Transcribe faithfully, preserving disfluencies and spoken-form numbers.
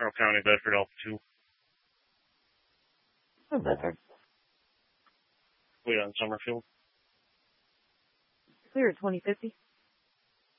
Carroll County, Bedford, Alpha two. Oh, Bedford. Wait on Summerfield. Clear at twenty fifty.